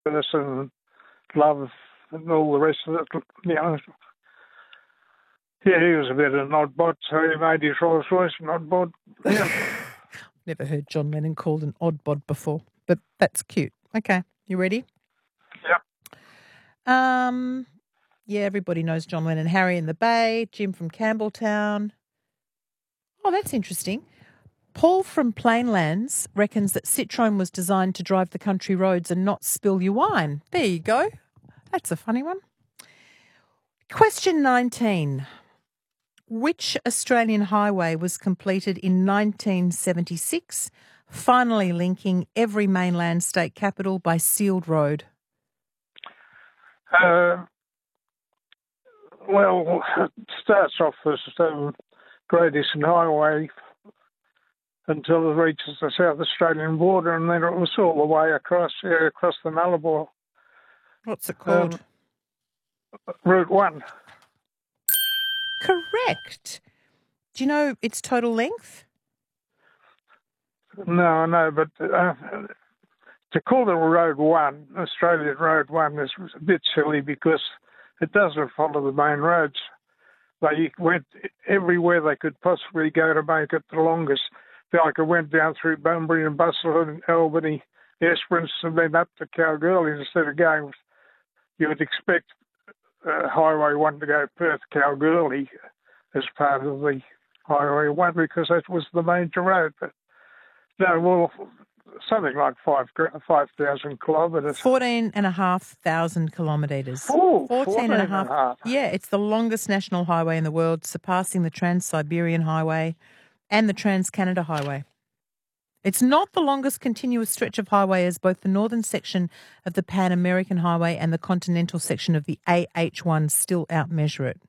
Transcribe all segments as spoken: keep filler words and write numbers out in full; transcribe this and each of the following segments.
and love and all the rest of it, you know. Yeah, he was a bit of an oddbod, so he made his Rolls Royce an oddbod. Yeah. Never heard John Lennon called an oddbod before, but that's cute. Okay, you ready? Yep. Um, yeah, everybody knows John Lennon. Harry in the Bay, Jim from Campbelltown. Oh, that's interesting. Paul from Plainlands reckons that Citroen was designed to drive the country roads and not spill your wine. There you go. That's a funny one. Question nineteen. Which Australian highway was completed in nineteen seventy-six, finally linking every mainland state capital by sealed road? Uh, well, it starts off as um, Great Eastern Highway until it reaches the South Australian border, and then it was all the way across uh, across the Nullarbor. What's it called? Um, Route one. Correct. Do you know its total length? No, no, but uh, to call it Road one, Australian Road one, is a bit silly because it doesn't follow the main roads. They went everywhere they could possibly go to make it the longest. Like it went down through Bunbury and Busselton and Albany, Esperance, and then up to Kalgoorlie instead of going. You would expect uh, Highway one to go Perth Kalgoorlie as part of the Highway one because that was the major road. But no, well, something like five five thousand kilometres. Fourteen and a half thousand kilometres. Oh, fourteen and a half. and a half. Yeah, it's the longest national highway in the world, surpassing the Trans-Siberian Highway and the Trans-Canada Highway. It's not the longest continuous stretch of highway as both the northern section of the Pan-American Highway and the continental section of the A H one still outmeasure it.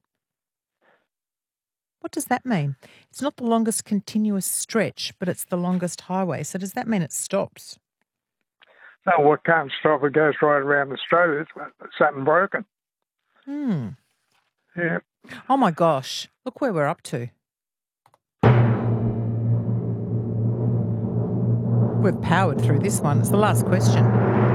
What does that mean? It's not the longest continuous stretch, but it's the longest highway. So does that mean it stops? No, well, it can't stop. It goes right around Australia. It's something broken. Hmm. Yeah. Oh, my gosh. Look where we're up to. We've powered through this one. It's the last question.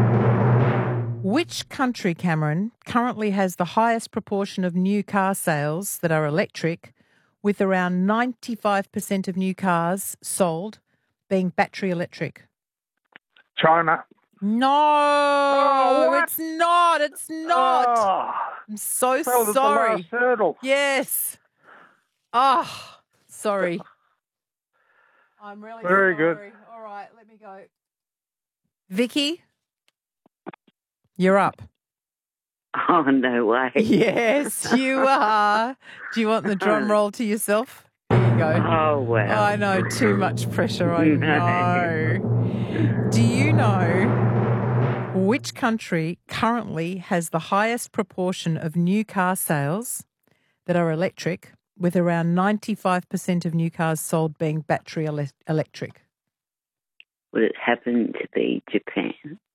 Which country, Cameron, currently has the highest proportion of new car sales that are electric, with around ninety-five percent of new cars sold being battery electric? China. No, Oh, it's not. It's not. Oh, I'm so well, sorry. The last hurdle. Yes. Oh, sorry. I'm really Very sorry. good. All right, let me go. Vicky, you're up. Oh, no way. Yes, you are. Do you want the drum roll to yourself? Here you go. Oh, well. I know, too much pressure, I know. Do you know which country currently has the highest proportion of new car sales that are electric, with around ninety-five percent of new cars sold being battery ele- electric? Would it happen to be Japan?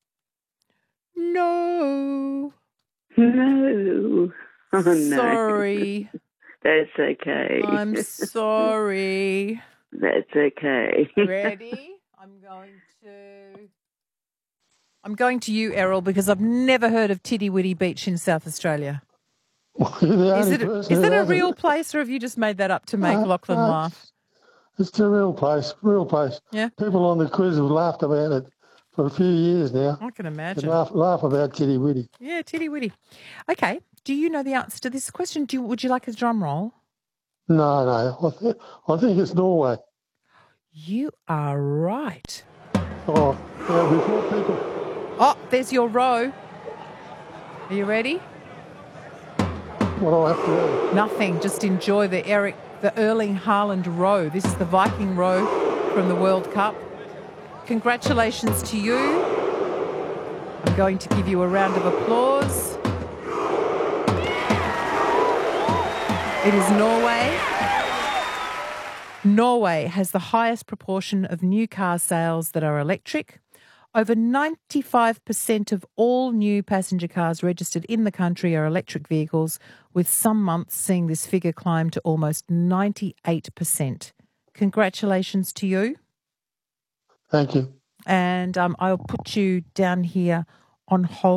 No. No. Oh, no. Sorry. That's okay. I'm sorry. That's okay. Ready? I'm going to... I'm going to you, Errol, because I've never heard of Tiddy Witty Beach in South Australia. Is it, is it a real place, or have you just made that up to make uh, Lachlan uh, laugh? It's a real place, real place. Yeah. People on the quiz have laughed about it for a few years now. I can imagine. Laugh, laugh about Tiddy Witty. Yeah, Tiddy Witty. Okay. Do you know the answer to this question? Do you, would you like a drum roll? No, no. I, th- I think it's Norway. You are right. Oh, yeah, before people... Oh, there's your row. Are you ready? What do I have to do? Nothing. Just enjoy the Eric, the Erling Haaland row. This is the Viking row from the World Cup. Congratulations to you. I'm going to give you a round of applause. It is Norway. Norway has the highest proportion of new car sales that are electric. Over ninety-five percent of all new passenger cars registered in the country are electric vehicles, with some months seeing this figure climb to almost ninety-eight percent. Congratulations to you. Thank you. And um, I'll put you down here on hold.